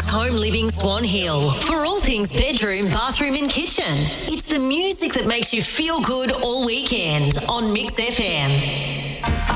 House Home Living Swan Hill. For all things bedroom, bathroom and kitchen. It's the music that makes you feel good all weekend on Mix FM.